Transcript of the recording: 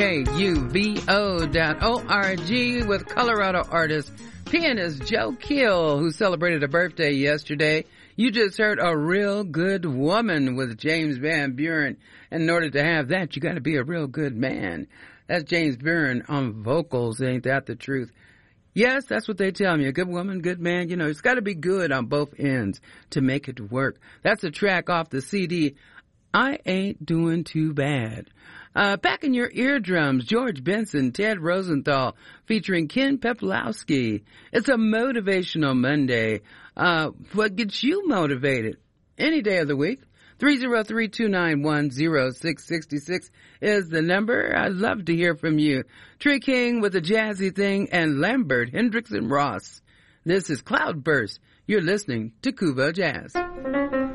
KUVO.org with Colorado artist, pianist Joe Kiel, who celebrated a birthday yesterday. You just heard A Real Good Woman with James Van Buren. And in order to have that, you got to be a real good man. That's James Buren on vocals. Ain't that the truth? Yes, that's what they tell me. A good woman, good man, you know, it's got to be good on both ends to make it work. That's a track off the CD, I Ain't Doing Too Bad. Back in your eardrums, George Benson, Ted Rosenthal, featuring Ken Peplowski. It's a motivational Monday. What gets you motivated? Any day of the week. 303-291-0666 is the number. I'd love to hear from you. Trey King with a jazzy thing and Lambert, Hendricks, and Ross. This is Cloudburst. You're listening to Kuva Jazz.